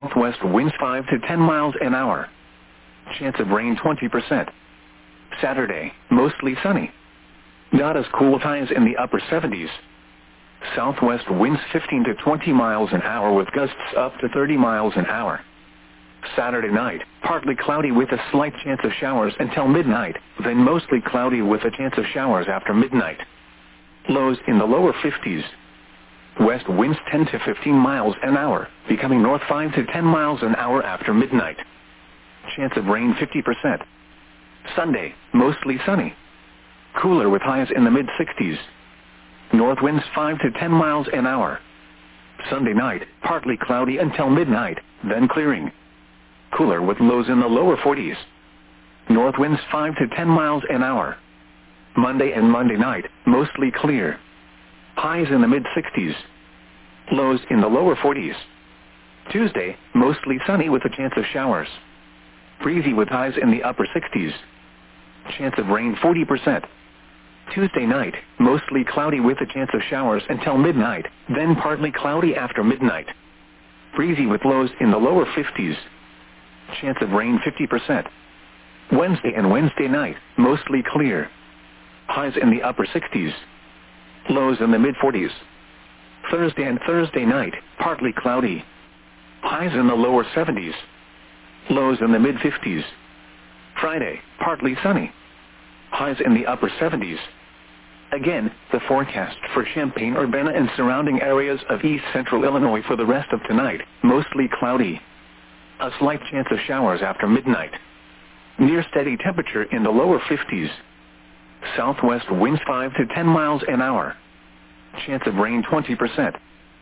Southwest winds 5 to 10 miles an hour. Chance of rain 20%. Saturday, mostly sunny. Not as cool, highs in the upper 70s. Southwest winds 15 to 20 miles an hour with gusts up to 30 miles an hour. Saturday night, partly cloudy with a slight chance of showers until midnight, then mostly cloudy with a chance of showers after midnight. Lows in the lower 50s. West winds 10 to 15 miles an hour, becoming north 5 to 10 miles an hour after midnight. Chance of rain 50%. Sunday, mostly sunny. Cooler with highs in the mid-60s. North winds 5 to 10 miles an hour. Sunday night, partly cloudy until midnight, then clearing. Cooler with lows in the lower 40s. North winds 5 to 10 miles an hour. Monday and Monday night, mostly clear. Highs in the mid-60s. Lows in the lower 40s. Tuesday, mostly sunny with a chance of showers. Breezy with highs in the upper 60s. Chance of rain 40%. Tuesday night, mostly cloudy with a chance of showers until midnight, then partly cloudy after midnight. Breezy with lows in the lower 50s. Chance of rain 50%. Wednesday and Wednesday night, mostly clear. Highs in the upper 60s. Lows in the mid-40s. Thursday and Thursday night, partly cloudy. Highs in the lower 70s. Lows in the mid-50s. Friday, partly sunny. Highs in the upper 70s. Again, the forecast for Champaign-Urbana and surrounding areas of east central Illinois for the rest of tonight, mostly cloudy. A slight chance of showers after midnight. Near steady temperature in the lower 50s. Southwest winds 5 to 10 miles an hour. Chance of rain 20%.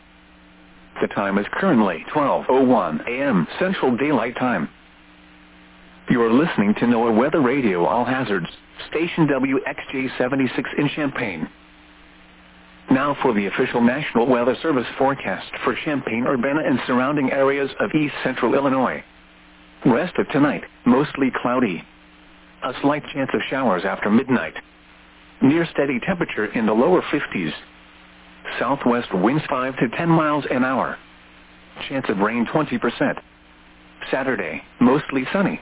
The time is currently 12:01 a.m. Central Daylight Time. You are listening to NOAA Weather Radio All Hazards, station WXJ-76 in Champaign. Now for the official National Weather Service forecast for Champaign-Urbana and surrounding areas of east central Illinois. Rest of tonight, mostly cloudy. A slight chance of showers after midnight. Near steady temperature in the lower 50s. Southwest winds 5 to 10 miles an hour. Chance of rain 20%. Saturday, mostly sunny.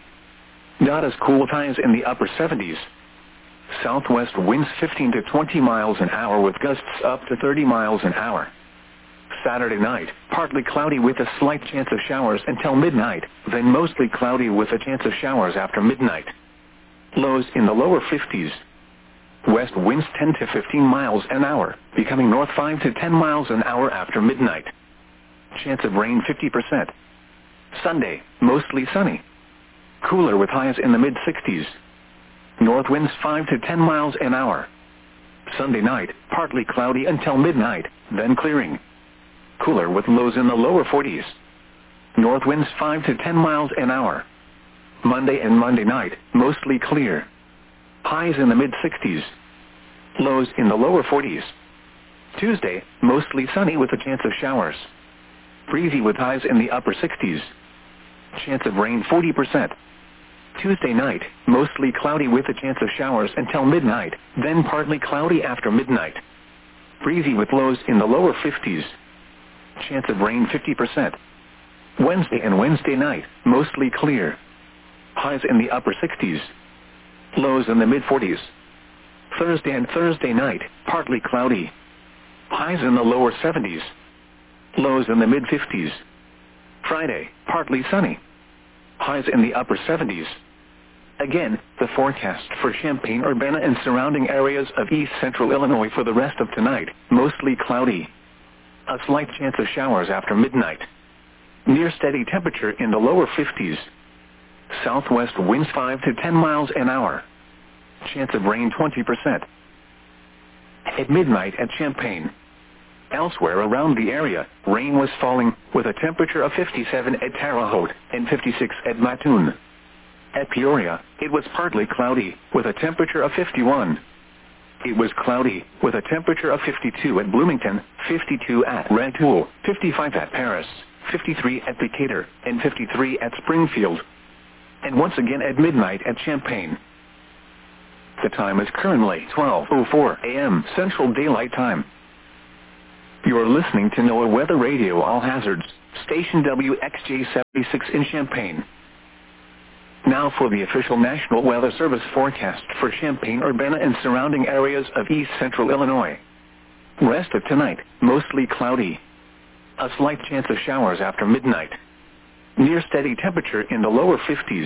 Not as cool, highs in the upper 70s. Southwest winds 15 to 20 miles an hour with gusts up to 30 miles an hour. Saturday night, partly cloudy with a slight chance of showers until midnight, then mostly cloudy with a chance of showers after midnight. Lows in the lower 50s. West winds 10 to 15 miles an hour, becoming north 5 to 10 miles an hour after midnight. Chance of rain 50%. Sunday, mostly sunny. Cooler with highs in the mid-60s. North winds 5 to 10 miles an hour. Sunday night, partly cloudy until midnight, then clearing. Cooler with lows in the lower 40s. North winds 5 to 10 miles an hour. Monday and Monday night, mostly clear. Highs in the mid-60s. Lows in the lower 40s. Tuesday, mostly sunny with a chance of showers. Breezy with highs in the upper 60s. Chance of rain 40%. Tuesday night, mostly cloudy with a chance of showers until midnight, then partly cloudy after midnight. Breezy with lows in the lower 50s. Chance of rain 50%. Wednesday and Wednesday night, mostly clear. Highs in the upper 60s. Lows in the mid-40s. Thursday and Thursday night, partly cloudy. Highs in the lower 70s. Lows in the mid-50s. Friday, partly sunny. Highs in the upper 70s. Again, the forecast for Champaign-Urbana and surrounding areas of east central Illinois for the rest of tonight, mostly cloudy. A slight chance of showers after midnight. Near steady temperature in the lower 50s. Southwest winds 5 to 10 miles an hour. Chance of rain 20%. At midnight at Champaign. Elsewhere around the area, rain was falling, with a temperature of 57 at Terre Haute and 56 at Mattoon. At Peoria, it was partly cloudy, with a temperature of 51. It was cloudy, with a temperature of 52 at Bloomington, 52 at Rantoul, 55 at Paris, 53 at Decatur, and 53 at Springfield. And once again at midnight at Champaign. The time is currently 12:04 a.m. Central Daylight Time. You're listening to NOAA Weather Radio All Hazards, station WXJ76 in Champaign. Now for the official National Weather Service forecast for Champaign-Urbana and surrounding areas of east central Illinois. Rest of tonight, mostly cloudy. A slight chance of showers after midnight. Near steady temperature in the lower 50s.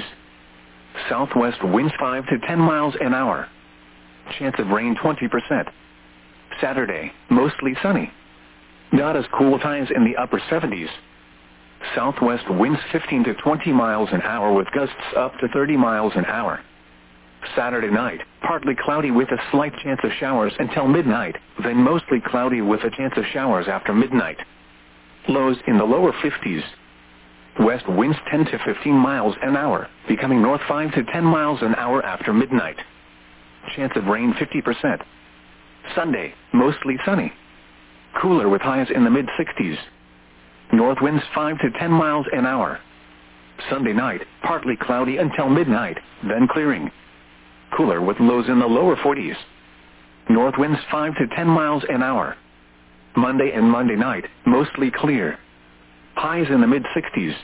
Southwest winds 5 to 10 miles an hour. Chance of rain 20%. Saturday, mostly sunny. Not as cool, highs in the upper 70s. Southwest winds 15 to 20 miles an hour with gusts up to 30 miles an hour. Saturday night, partly cloudy with a slight chance of showers until midnight, then mostly cloudy with a chance of showers after midnight. Lows in the lower 50s. West winds 10 to 15 miles an hour, becoming north 5 to 10 miles an hour after midnight. Chance of rain 50%. Sunday, mostly sunny. Cooler with highs in the mid-60s. North winds 5 to 10 miles an hour. Sunday night, partly cloudy until midnight, then clearing. Cooler with lows in the lower 40s. North winds 5 to 10 miles an hour. Monday and Monday night, mostly clear. Highs in the mid-60s.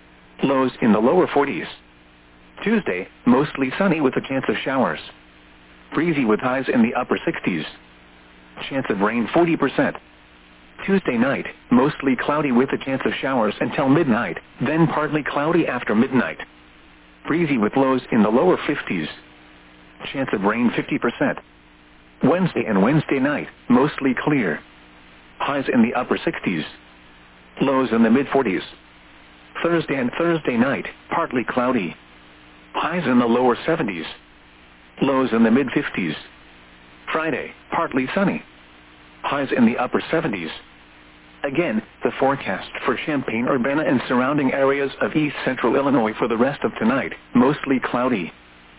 Lows in the lower 40s. Tuesday, mostly sunny with a chance of showers. Breezy with highs in the upper 60s. Chance of rain 40%. Tuesday night, mostly cloudy with a chance of showers until midnight, then partly cloudy after midnight. Breezy with lows in the lower 50s. Chance of rain 50%. Wednesday and Wednesday night, mostly clear. Highs in the upper 60s. Lows in the mid-40s. Thursday and Thursday night, partly cloudy. Highs in the lower 70s. Lows in the mid-50s. Friday, partly sunny. Highs in the upper 70s. Again, the forecast for Champaign-Urbana and surrounding areas of east central Illinois for the rest of tonight, mostly cloudy.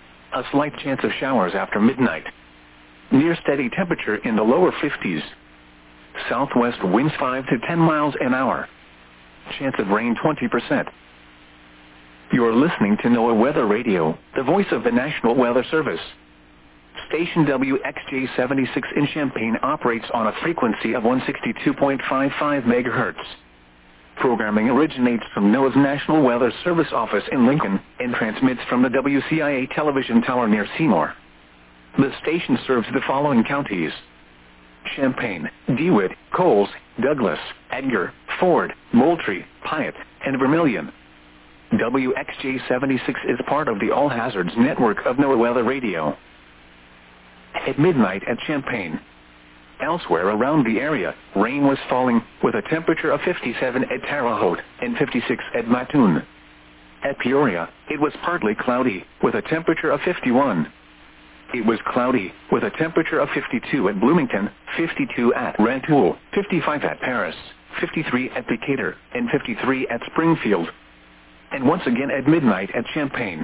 A slight chance of showers after midnight. Near steady temperature in the lower 50s. Southwest winds 5 to 10 miles an hour. Chance of rain 20%. You're listening to NOAA Weather Radio, the voice of the National Weather Service. Station WXJ76 in Champaign operates on a frequency of 162.55 MHz. Programming originates from NOAA's National Weather Service office in Lincoln and transmits from the WCIA television tower near Seymour. The station serves the following counties: Champaign, DeWitt, Coles, Douglas, Edgar, Ford, Moultrie, Piatt, and Vermilion. WXJ76 is part of the All Hazards network of NOAA Weather Radio. At midnight at Champaign. Elsewhere around the area, rain was falling, with a temperature of 57 at Terre Haute and 56 at Mattoon. At Peoria, it was partly cloudy, with a temperature of 51. It was cloudy, with a temperature of 52 at Bloomington, 52 at Rantoul, 55 at Paris, 53 at Decatur, and 53 at Springfield. And once again at midnight at Champaign.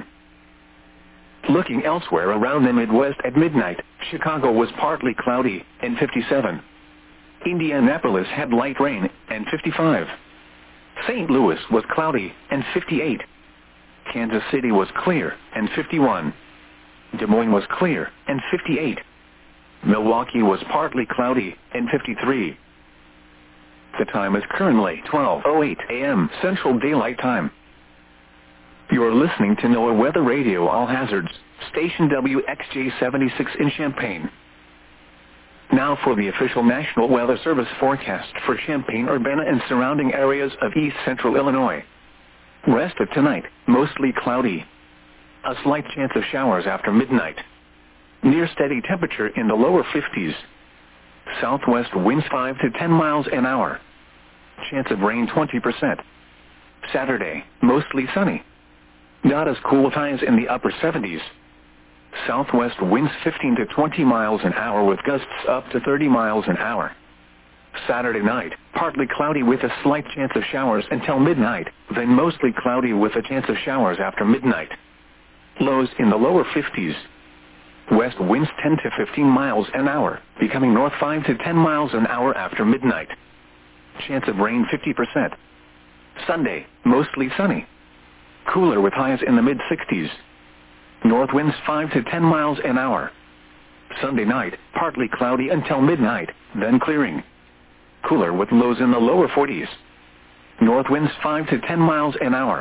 Looking elsewhere around the Midwest at midnight, Chicago was partly cloudy, and 57. Indianapolis had light rain, and 55. St. Louis was cloudy, and 58. Kansas City was clear, and 51. Des Moines was clear, and 58. Milwaukee was partly cloudy, and 53. The time is currently 12:08 a.m. Central Daylight Time. You're listening to NOAA Weather Radio All Hazards, station WXJ76 in Champaign. Now for the official National Weather Service forecast for Champaign-Urbana and surrounding areas of east central Illinois. Rest of tonight, mostly cloudy. A slight chance of showers after midnight. Near steady temperature in the lower 50s. Southwest winds 5 to 10 miles an hour. Chance of rain 20%. Saturday, mostly sunny. Not as cool, highs in the upper 70s. Southwest winds 15 to 20 miles an hour with gusts up to 30 miles an hour. Saturday night, partly cloudy with a slight chance of showers until midnight, then mostly cloudy with a chance of showers after midnight. Lows in the lower 50s. West winds 10 to 15 miles an hour, becoming north 5 to 10 miles an hour after midnight. Chance of rain 50%. Sunday, mostly sunny. Cooler with highs in the mid-60s. North winds 5 to 10 miles an hour. Sunday night, partly cloudy until midnight, then clearing. cooler with lows in the lower 40s. North winds 5 to 10 miles an hour.